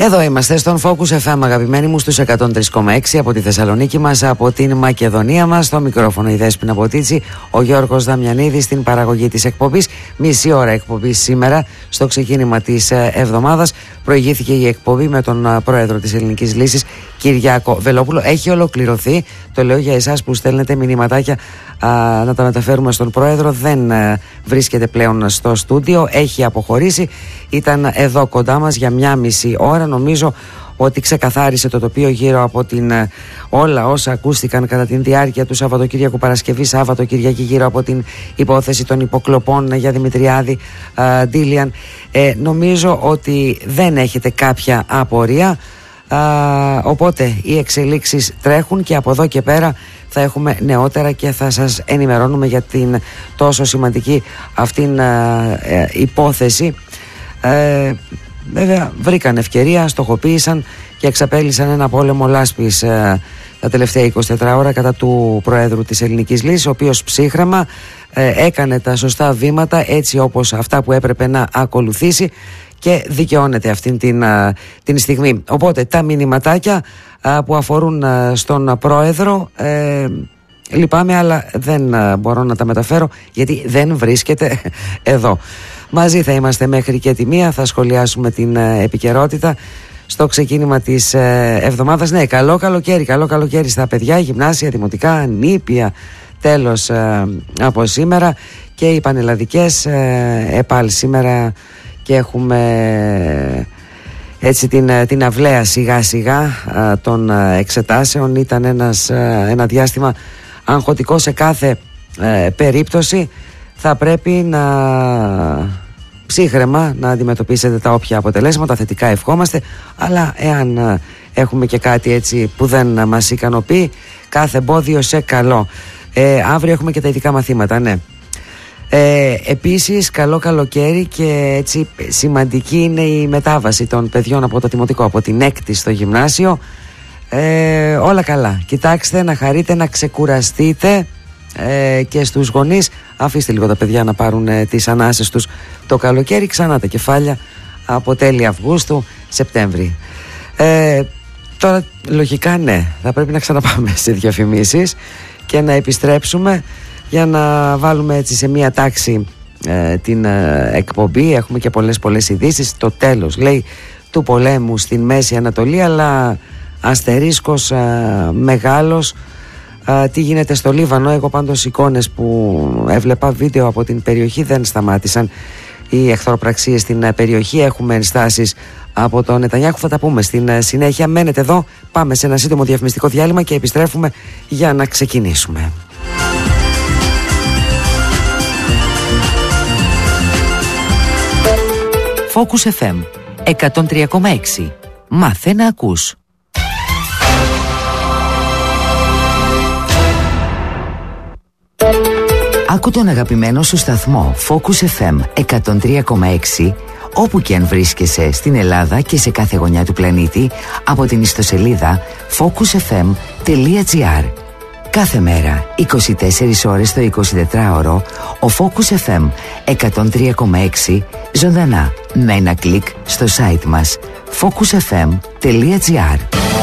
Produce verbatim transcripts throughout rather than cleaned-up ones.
Εδώ είμαστε στον Focus εφ εμ, αγαπημένοι μου, στους εκατόν τρία κόμμα έξι από τη Θεσσαλονίκη μας, από την Μακεδονία μας. Στο μικρόφωνο η Δέσποινα Ποτίτση, ο Γιώργος Δαμιανίδης στην παραγωγή της εκπομπής. Μισή ώρα εκπομπή σήμερα, στο ξεκίνημα της εβδομάδας. Προηγήθηκε η εκπομπή με τον πρόεδρο της Ελληνικής Λύσης, Κυριάκο Βελόπουλο. Έχει ολοκληρωθεί. Το λέω για εσάς που στέλνετε μηνυματάκια α, να τα μεταφέρουμε στον πρόεδρο. Δεν α, βρίσκεται πλέον στο στούντιο. Έχει αποχωρήσει. Ήταν εδώ κοντά μας για μια μισή ώρα. Νομίζω ότι ξεκαθάρισε το τοπίο γύρω από την, όλα όσα ακούστηκαν κατά την διάρκεια του Σαββατοκύριακου, Παρασκευή, Σάββατο, Κυριακή, γύρω από την υπόθεση των υποκλοπών για Δημητριάδη, uh, Ντίλιαν. Ε, νομίζω ότι δεν έχετε κάποια απορία, uh, οπότε οι εξελίξεις τρέχουν και από εδώ και πέρα θα έχουμε νεότερα και θα σας ενημερώνουμε για την τόσο σημαντική αυτήν uh, υπόθεση. Ε, Βέβαια βρήκαν ευκαιρία, στοχοποίησαν και εξαπέλυσαν ένα πόλεμο λάσπης ε, τα τελευταία είκοσι τέσσερις ώρα κατά του Προέδρου της Ελληνικής Λύσης, ο οποίος ψύχραμα ε, έκανε τα σωστά βήματα, έτσι όπως αυτά που έπρεπε να ακολουθήσει, και δικαιώνεται αυτήν την, ε, την στιγμή. Οπότε τα μηνυματάκια ε, που αφορούν ε, στον Πρόεδρο, ε, λυπάμαι αλλά δεν ε, μπορώ να τα μεταφέρω γιατί δεν βρίσκεται εδώ. Μαζί θα είμαστε μέχρι και τη μία, θα σχολιάσουμε την ε, επικαιρότητα στο ξεκίνημα της ε, εβδομάδας. Ναι, καλό καλοκαίρι, καλό καλοκαίρι στα παιδιά, γυμνάσια, δημοτικά, νήπια, τέλος ε, από σήμερα, και οι πανελλαδικές ε, επάλ σήμερα, και έχουμε ε, έτσι την, την αυλαία σιγά σιγά ε, των ε, εξετάσεων. Ήταν ένας, ε, ένα διάστημα αγχωτικό σε κάθε ε, περίπτωση. Θα πρέπει να ψύχρεμα να αντιμετωπίσετε τα όποια αποτελέσματα, θετικά ευχόμαστε, αλλά εάν ε, έχουμε και κάτι έτσι που δεν μας ικανοποιεί, κάθε εμπόδιο σε καλό. Ε, αύριο έχουμε και τα ειδικά μαθήματα, ναι. Ε, επίσης καλό καλοκαίρι, και έτσι σημαντική είναι η μετάβαση των παιδιών από το δημοτικό, από την έκτη στο γυμνάσιο. Ε, όλα καλά, κοιτάξτε να χαρείτε, να ξεκουραστείτε. Ε, και στους γονείς, αφήστε λίγο τα παιδιά να πάρουν ε, τις ανάσες τους το καλοκαίρι. Ξανά τα κεφάλια από τέλη Αυγούστου, Σεπτέμβρη. ε, Τώρα λογικά ναι, θα πρέπει να ξαναπάμε σε διαφημίσεις και να επιστρέψουμε για να βάλουμε έτσι σε μία τάξη ε, την ε, εκπομπή. Έχουμε και πολλές πολλές ειδήσεις. Το τέλος, λέει, του πολέμου στην Μέση Ανατολή, αλλά αστερίσκος ε, μεγάλος. Uh, τι γίνεται στο Λίβανο. Εγώ πάντως εικόνες που έβλεπα, βίντεο από την περιοχή, δεν σταμάτησαν οι εχθροπραξίες στην uh, περιοχή. Έχουμε ενστάσεις από τον Νετανιάχου, θα τα πούμε στην uh, συνέχεια. Μένετε εδώ, πάμε σε ένα σύντομο διαφημιστικό διάλειμμα και επιστρέφουμε για να ξεκινήσουμε. Focus εφ εμ εκατόν τρία κόμμα έξι. Μάθε να ακούς. Άκου τον αγαπημένο σου σταθμό Focus εφ εμ εκατόν τρία κόμμα έξι όπου και αν βρίσκεσαι στην Ελλάδα και σε κάθε γωνιά του πλανήτη από την ιστοσελίδα focus εφ εμ τελεία τζι άρ. Κάθε μέρα, είκοσι τέσσερις ώρες το εικοσιτετράωρο, ο Focus εφ εμ εκατόν τρία κόμμα έξι ζωντανά με ένα κλικ στο site μας focus εφ εμ τελεία τζι άρ.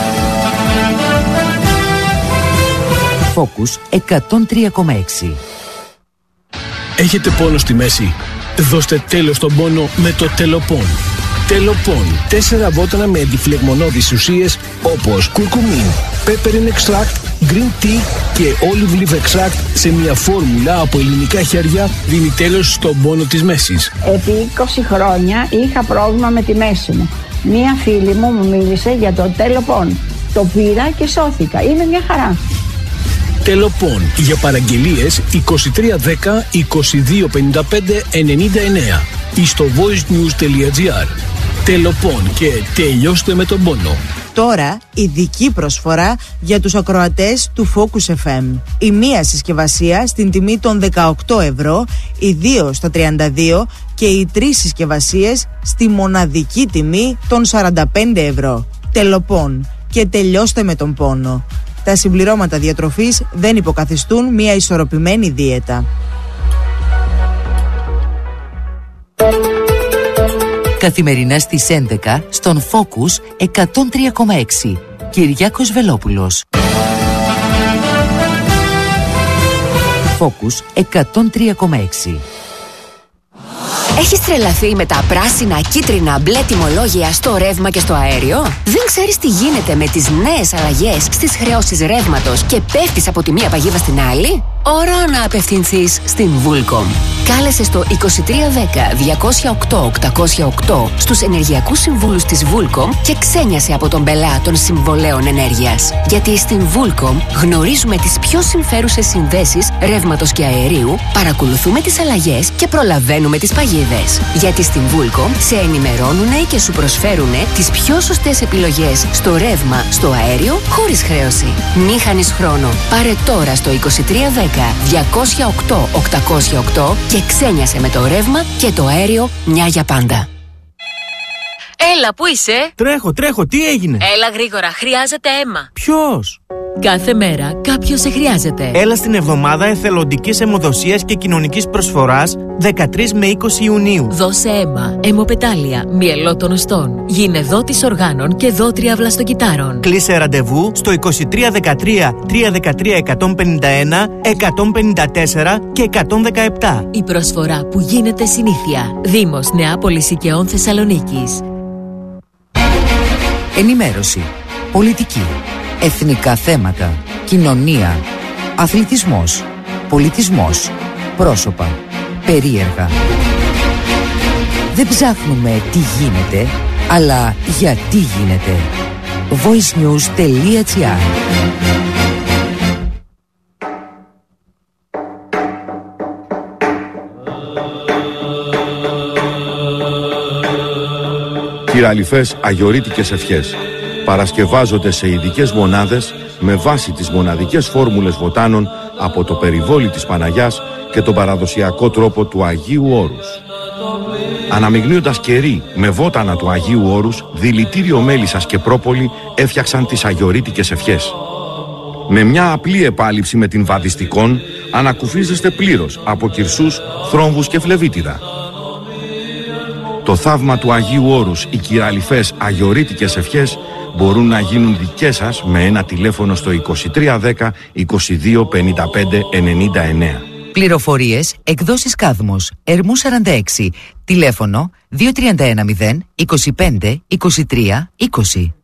Focus εκατόν τρία κόμμα έξι. Έχετε πόνο στη μέση? Δώστε τέλος στον πόνο με το Τελοπών. Τελοπών. Τέσσερα βότανα με αντιφλεγμονώδεις ουσίες όπως κουρκουμίν, peppermint extract, green tea και olive leaf extract σε μια φόρμουλα από ελληνικά χέρια δίνει τέλος στον πόνο της μέσης. Επί είκοσι χρόνια είχα πρόβλημα με τη μέση μου. Μία φίλη μου μου μίλησε για το Τελοπών. Το πήρα και σώθηκα. Είναι μια χαρά. Τελοπών. Για παραγγελίες είκοσι τρία δέκα είκοσι δύο πενήντα πέντε ενενήντα εννέα ή στο voicenews τελεία τζι άρ. Τελοπών, και τελειώστε με τον πόνο. Τώρα ειδική προσφορά για τους ακροατές του Focus εφ εμ. Η μία συσκευασία στην τιμή των δεκαοκτώ ευρώ, οι δύο στα τριάντα δύο και οι τρεις συσκευασίες στη μοναδική τιμή των σαράντα πέντε ευρώ. Τελοπών, και τελειώστε με τον πόνο. Τα συμπληρώματα διατροφής δεν υποκαθιστούν μια ισορροπημένη δίαιτα. Καθημερινά στις έντεκα στον Focus εκατόν τρία κόμμα έξι. Κυριάκος Βελόπουλος. Focus εκατόν τρία κόμμα έξι. Έχεις τρελαθεί με τα πράσινα, κίτρινα, μπλε τιμολόγια στο ρεύμα και στο αέριο? Δεν ξέρεις τι γίνεται με τις νέες αλλαγές στις χρεώσεις ρεύματος και πέφτεις από τη μία παγίδα στην άλλη? Ώρα να απευθυνθείς στην Vulcom. Κάλεσε στο είκοσι τρία δέκα διακόσια οκτώ οκτακόσια οκτώ στους ενεργειακούς συμβούλους της Vulcom και ξένιασε από τον πελά των συμβολέων ενέργειας. Γιατί στην Vulcom γνωρίζουμε τις πιο συμφέρουσες συνδέσεις ρεύματος και αερίου, παρακολουθούμε τις αλλαγές και προλαβαίνουμε τις παγίδες. Γιατί στην Vulcom σε ενημερώνουνε και σου προσφέρουνε τις πιο σωστές επιλογές στο ρεύμα, στο αέριο, χωρίς χρέωση. Μη χάνεις χρόνο. Πάρε τώρα στο είκοσι τρία δέκα διακόσια οκτώ οκτακόσια οκτώ και ξένιασε με το ρεύμα και το αέριο μια για πάντα. Έλα, πού είσαι? Τρέχω, τρέχω, τι έγινε? Έλα γρήγορα, χρειάζεται αίμα. Ποιος? Κάθε μέρα κάποιος σε χρειάζεται. Έλα στην εβδομάδα εθελοντικής αιμοδοσίας και κοινωνικής προσφοράς δεκατρείς με είκοσι Ιουνίου. Δώσε αίμα, αιμοπετάλια, μυελό των οστών, γίνε δότης οργάνων και δότρια βλαστοκυτάρων. Κλείσε ραντεβού στο είκοσι τρία δεκατρία τριακόσια δεκατρία εκατόν πενήντα ένα εκατόν πενήντα τέσσερα και εκατόν δεκαεπτά. Η προσφορά που γίνεται συνήθεια. Δήμος Νεάπολης Οικαιών Θεσσαλονίκης. Ενημέρωση, πολιτική, εθνικά θέματα, κοινωνία, αθλητισμός, πολιτισμός, πρόσωπα, περίεργα. Δεν ψάχνουμε τι γίνεται, αλλά γιατί γίνεται. voicenews τελεία gr. Κυραλιφές αγιορείτικες ευχές παρασκευάζονται σε ειδικές μονάδες με βάση τις μοναδικές φόρμουλες βοτάνων από το περιβόλι της Παναγιάς και τον παραδοσιακό τρόπο του Αγίου Όρους. Αναμειγνύοντας κερί με βότανα του Αγίου Όρους, δηλητήριο μέλισσας και πρόπολη έφτιαξαν τις αγιορείτικες ευχές. Με μια απλή επάλυψη με την βαδιστικόν ανακουφίζεστε πλήρως από κυρσούς, θρόμβους και φλεβίτιδα. Το θαύμα του Αγίου Όρους, οι κυραλιφές αγιορείτικες ευχές μπορούν να γίνουν δικές σας με ένα τηλέφωνο στο είκοσι τρία δέκα είκοσι δύο πενήντα πέντε ενενήντα εννέα. Πληροφορίες, εκδόσεις Κάδμος, Ερμού σαράντα έξι, τηλέφωνο δύο τρία ένα μηδέν είκοσι πέντε είκοσι τρία είκοσι.